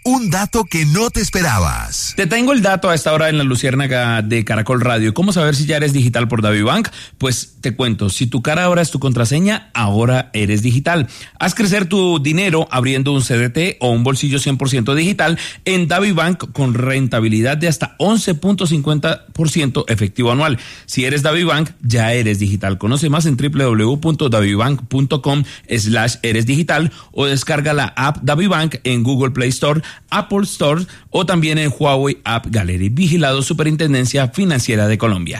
Un dato que no te esperabas. Te tengo el dato a esta hora en la Luciérnaga de Caracol Radio. ¿Cómo saber si ya eres digital por DaviBank? Pues te cuento, si tu cara ahora es tu contraseña, ahora eres digital. Haz crecer tu dinero abriendo un CDT o un bolsillo 100% digital en DaviBank con rentabilidad de hasta 11.50% efectivo anual. Si eres DaviBank, ya eres digital. Conoce más en www.davibank.com/eresdigital o descarga la app DaviBank en Google Play Store, Apple Store o también en Huawei App Gallery. Vigilado Superintendencia Financiera de Colombia.